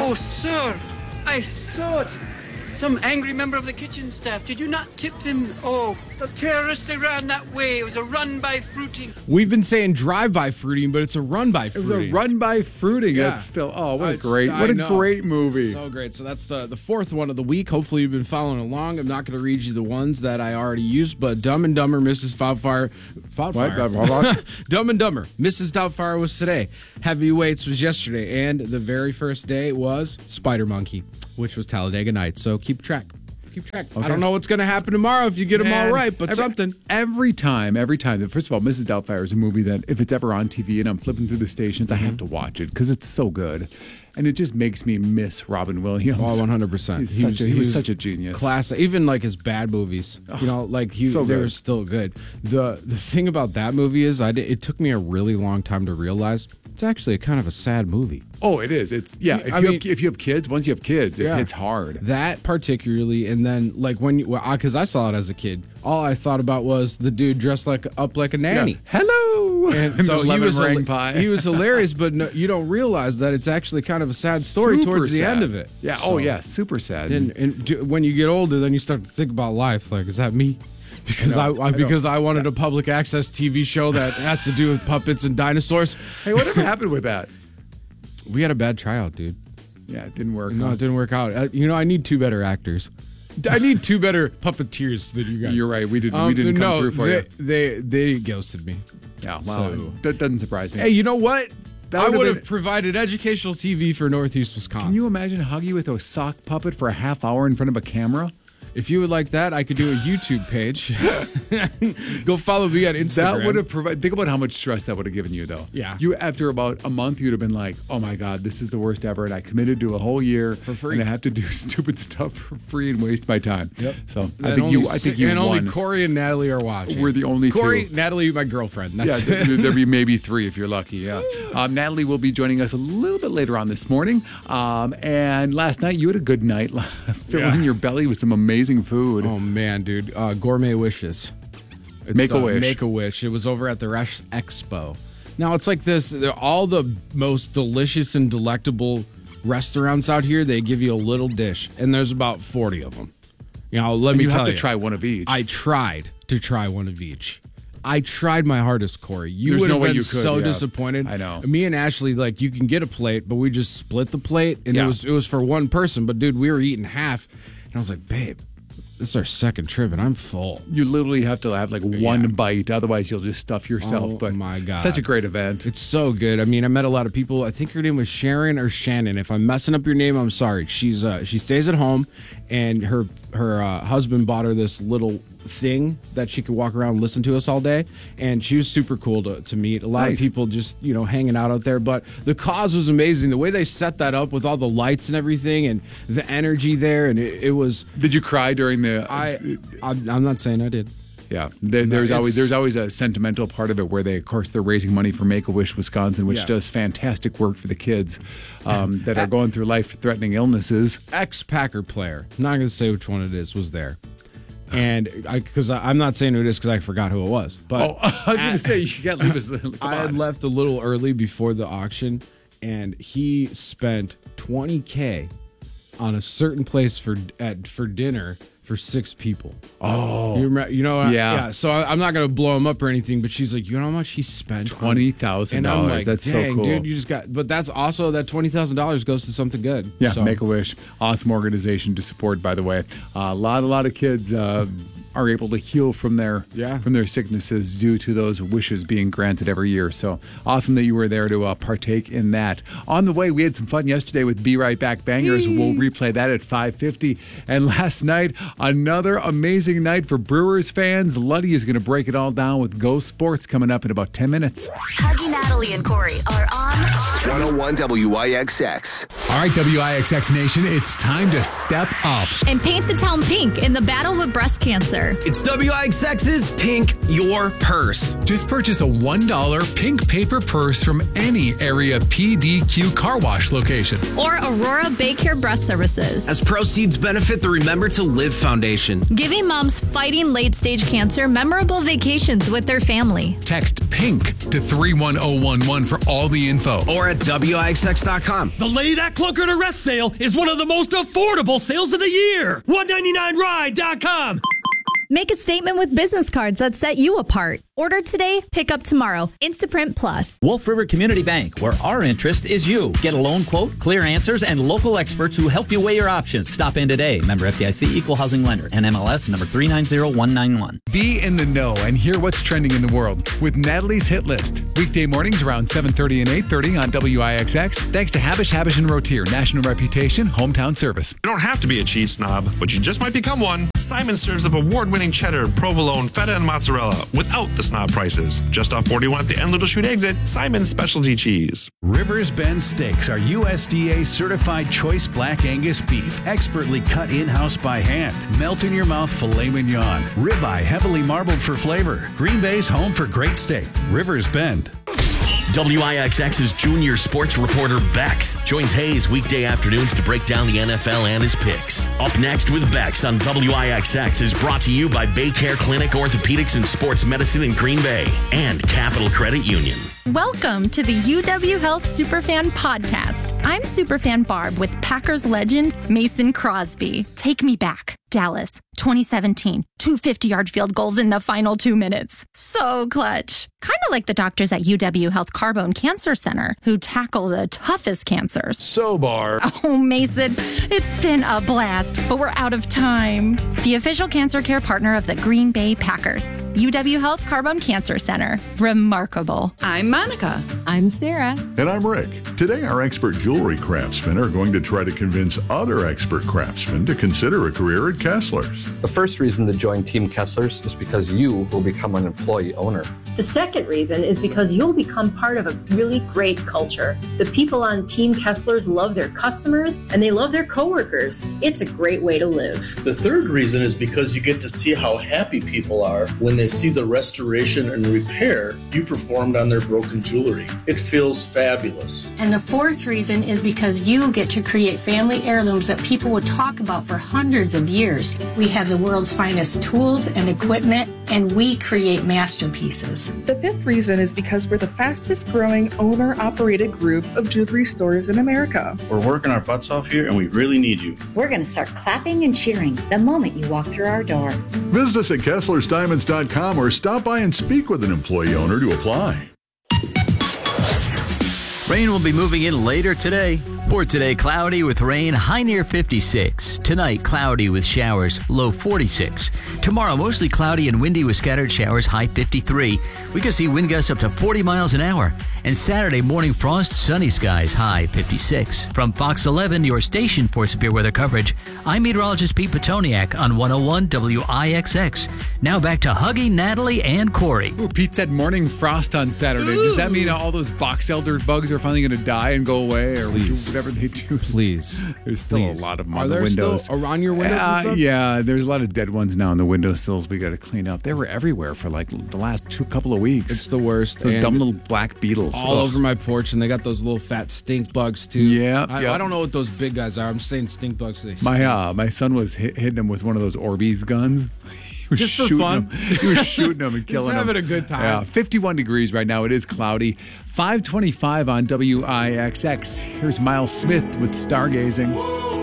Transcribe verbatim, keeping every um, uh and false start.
Oh, sir, I saw it. Some angry member of the kitchen staff. Did you not tip them? Oh, the terrorists, they ran that way. It was a run by fruiting. We've been saying drive-by fruiting, but it's a run-by fruiting. It was a run-by fruiting. Yeah. That's still, oh, what a It's- great, I what a know. great movie. So great. So that's the, the fourth one of the week. Hopefully you've been following along. I'm not going to read you the ones that I already used, but Dumb and Dumber, Missus Doubtfire. What? Dumb and Dumber, Missus Doubtfire was today. Heavyweights was yesterday. And the very first day was Spider Monkey, which was Talladega Nights. So keep track. Keep track. Okay. I don't know what's going to happen tomorrow if you get them all Man, right, but every, something. Every time, every time. First of all, Missus Doubtfire is a movie that if it's ever on T V and I'm flipping through the stations, mm-hmm. I have to watch it because it's so good. And it just makes me miss Robin Williams. Oh, one hundred percent. He's He such was, a, he he was was such a genius. Classic. Even like his bad movies, you know, like he, So they good. were still good. The the thing about that movie is, I did, it took me a really long time to realize it's actually a kind of a sad movie. Oh, it is. It's yeah. If I you mean- have, if you have kids, once you have kids, it Yeah. hits hard. That particularly, and then like when you, well, because I saw it as a kid, all I thought about was the dude dressed like up like a nanny. Yeah. Hello. And so the he lemon was meringue hila- pie. he was hilarious, but no, you don't realize that it's actually kind of a sad story Super towards the sad. end of it. Yeah. So- Oh, yeah. Super sad. And, and do- when you get older, then you start to think about life. Like, is that me? Because I, I know, I, I know. because I wanted a public access T V show that has to do with puppets and dinosaurs. Hey, whatever happened with that? We had a bad tryout, dude. Yeah, it didn't work. No, huh? it didn't work out. Uh, you know, I need two better actors. I need two better puppeteers than you guys. You're right. We didn't. Um, we didn't come no, through for they, you. They they ghosted me. Yeah. Well, So- that doesn't surprise me. Hey, you know what? That I would've would have been- provided educational T V for Northeast Wisconsin. Can you imagine Huggy with a sock puppet for a half hour in front of a camera? If you would like that, I could do a YouTube page. Go follow me on Instagram. That would have provided. Think about how much stress that would have given you, though. Yeah. You after about a month, you'd have been like, "Oh my God, this is the worst ever," and I committed to a whole year For free. and I have to do stupid stuff for free and waste my time. Yep. So I And think only you. I si- think you and won. only Corey and Natalie are watching. We're the only Corey, two. Natalie, my girlfriend. Yeah, That's th- it. there'll be maybe three if you're lucky. Yeah, um, Natalie will be joining us a little bit later on this morning. Um, and last night you had a good night, filling Yeah. your belly with some amazing food. Oh man, dude, uh, Gourmet Wishes. It's, Make a uh, Wish. Make a Wish. It was over at the Resh Expo. Now it's like this. they're all the most delicious and delectable restaurants out here. They give you a little dish, and there's about forty of them. You know, let me you tell have to you, try one of each. I tried to try one of each. I tried my hardest, Corey. You There's would no have way been you could, so yeah. disappointed. I know. Me and Ashley, like, you can get a plate, but we just split the plate, and Yeah. it was it was for one person. But dude, we were eating half, and I was like, babe, this is our second trip, and I'm full. You literally have to have like one Yeah. bite, otherwise you'll just stuff yourself. Oh, but my God. such a great event. It's so good. I mean, I met a lot of people. I think her name was Sharon or Shannon. If I'm messing up your name, I'm sorry. She's uh, she stays at home, and her her uh, husband bought her this little thing that she could walk around and listen to us all day, and she was super cool to, to meet. A lot Nice. of people just, you know, hanging out out there, but the cause was amazing. The way they set that up with all the lights and everything, and the energy there, and it, it was. Did you cry during the? I I'm, I'm not saying I did. Yeah, there, there's No, always it's- there's always a sentimental part of it where they, of course, they're raising money for Make a Wish Wisconsin, which Yeah. does fantastic work for the kids um, that are going through life-threatening illnesses. Ex-Packer player, I'm not going to say which one it is, was there. And I, because I'm not saying who it is because I forgot who it was. But Oh, I was going to say you can't leave us. Come I had on. left a little early before the auction, and he spent twenty K on a certain place for at for dinner for six people. Oh, You remember? You know? Yeah. yeah. So I, I'm not gonna blow him up or anything, but she's like, you know how much he spent? on-" twenty thousand And I'm dollars. like, That's dang, so cool, dude, you just got. But that's also that twenty thousand dollars goes to something good. Yeah, So- Make a Wish, awesome organization to support. By the way, uh, a lot, a lot of kids uh, are able to heal from their Yeah. from their sicknesses due to those wishes being granted every year. So awesome that you were there to uh, partake in that. On the way, we had some fun yesterday with Be Right Back Bangers. We'll replay that at five fifty. And last night, another amazing night for Brewers fans. Luddy is going to break it all down with Go Sports coming up in about ten minutes. Huggy, Natalie, and Corey are on. one oh one W I X X. All right, W I X X Nation, it's time to step up. And paint the town pink in the battle with breast cancer. together. It's W I X X's Pink Your Purse. Just purchase a one dollar pink paper purse from any area P D Q car wash location. Or Aurora Baycare Breast Services. As proceeds benefit the Remember to Live Foundation. Giving moms fighting late-stage cancer memorable vacations with their family. Text PINK to three one zero one one for all the info. Or at W I X X dot com. The Lay That Clunker to Rest sale is one of the most affordable sales of the year. one ninety-nine ride dot com. Make a statement with business cards that set you apart. Order today, pick up tomorrow. Instaprint Plus. Wolf River Community Bank, where our interest is you. Get a loan quote, clear answers, and local experts who help you weigh your options. Stop in today. Member F D I C, Equal Housing Lender, N M L S number three nine zero one nine one. Be in the know and hear what's trending in the world with Natalie's Hit List. Weekday mornings around seven thirty and eight thirty on W I X X. Thanks to Habish, Habish and Rotier, national reputation, hometown service. You don't have to be a cheese snob, but you just might become one. Simon serves up award-winning cheddar, provolone, feta, and mozzarella without the snob prices. Just off forty-one at the end Little Chute exit, Simon's Specialty Cheese. Rivers Bend Steaks are U S D A certified choice black Angus beef, expertly cut in-house by hand. Melt in your mouth filet mignon. Ribeye heavily marbled for flavor. Green Bay's home for great steak. Rivers Bend. W I X X's junior sports reporter Bex joins Hayes weekday afternoons to break down the N F L and his picks. Up next with Bex on W I X X is brought to you by Baycare Clinic Orthopedics and Sports Medicine in Green Bay and Capital Credit Union. Welcome to the U W Health Superfan Podcast. I'm Superfan Barb with Packers legend Mason Crosby. Take me back. Dallas, twenty seventeen. Two fifty-yard field goals in the final two minutes. So clutch. Kind of like the doctors at U W Health Carbone Cancer Center who tackle the toughest cancers. So, Barb. Oh, Mason, it's been a blast, but we're out of time. The official cancer care partner of the Green Bay Packers. U W Health Carbone Cancer Center. Remarkable. I'm Monica. I'm Sarah. And I'm Rick. Today, our expert jewelry craftsmen are going to try to convince other expert craftsmen to consider a career at Kessler's. The first reason to join Team Kessler's is because you will become an employee owner. The second reason is because you'll become part of a really great culture. The people on Team Kessler's love their customers and they love their coworkers. It's a great way to live. The third reason is because you get to see how happy people are when they see the restoration and repair you performed on their broken jewelry. It feels fabulous. And the fourth reason is because you get to create family heirlooms that people will talk about for hundreds of years. We have the world's finest tools and equipment, and we create masterpieces. The fifth reason is because we're the fastest growing owner-operated group of jewelry stores in America. We're working our butts off here and we really need you. We're going to start clapping and cheering the moment you walk through our door. Visit us at Kessler's Diamonds dot com or stop by and speak with an employee owner to apply. Rain will be moving in later today. For today, cloudy with rain, high near fifty-six. Tonight, cloudy with showers, low forty-six. Tomorrow, mostly cloudy and windy with scattered showers, high fifty-three. We could see wind gusts up to forty miles an hour. And Saturday, morning frost, sunny skies, high fifty-six. From Fox eleven, your station for severe weather coverage, I'm meteorologist Pete Petoniak on one oh one W I X X. Now back to Huggy, Natalie, and Corey. Ooh, Pete said morning frost on Saturday. Ooh. Does that mean all those box elder bugs are finally going to die and go away, or Please. whatever they do? Please. There's still Please. a lot of them are on the there windows. Still around your windows? Uh, and stuff? Yeah, there's a lot of dead ones now on the windowsills we got to clean up. They were everywhere for like the last two couple of weeks. It's the worst. Those and dumb little black beetles. All Ugh. over my porch, and they got those little fat stink bugs too. Yeah, I, yeah. I don't know what those big guys are. I'm saying stink bugs. They My stink. uh, my son was hit, hitting them with one of those Orbeez guns. He was Just for shooting fun? them. He was shooting them and killing Just them. having a good time. Yeah, fifty-one degrees right now. It is cloudy. five twenty-five on W I X X. Here's Miles Smith with Stargazing.